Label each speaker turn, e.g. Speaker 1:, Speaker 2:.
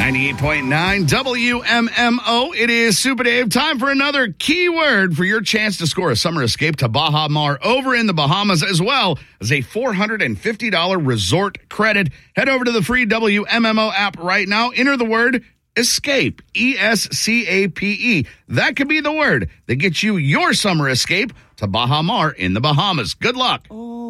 Speaker 1: 98.9 WMMO. It is Super Dave. Time for another keyword for your chance to score a summer escape to Baja Mar over in the Bahamas, as well as a $450 resort credit. Head over to the free WMMO app right now. Enter the word escape, ESCAPE. That could be the word that gets you your summer escape to Baja Mar in the Bahamas. Good luck.